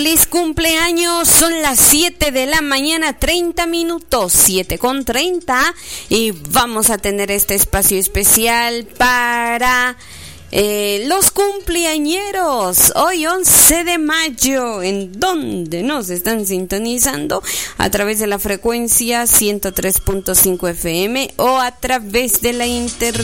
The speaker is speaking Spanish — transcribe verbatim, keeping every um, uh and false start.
Feliz cumpleaños, son las siete de la mañana, treinta minutos, siete con treinta, y vamos a tener este espacio especial para eh, los cumpleañeros, hoy once de mayo, en donde nos están sintonizando a través de la frecuencia ciento tres punto cinco F M o a través de la internet.